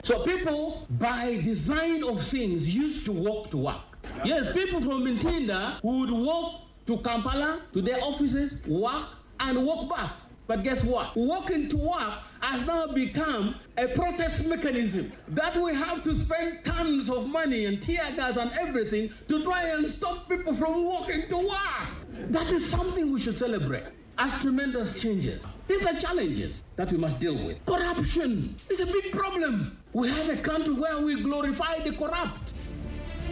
So people, by design of things, used to walk to work. Yes, people from Ntinda would walk to Kampala, to their offices, work, and walk back. But guess what? Walking to work has now become a protest mechanism that we have to spend tons of money and tear gas and everything to try and stop people from walking to work. That is something we should celebrate as tremendous changes. These are challenges that we must deal with. Corruption is a big problem. We have a country where we glorify the corrupt.